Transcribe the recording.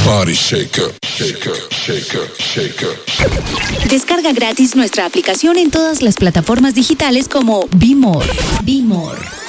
body shaker, shaker, shaker, shaker. Descarga gratis nuestra aplicación en todas las plataformas digitales como Be More. Be More.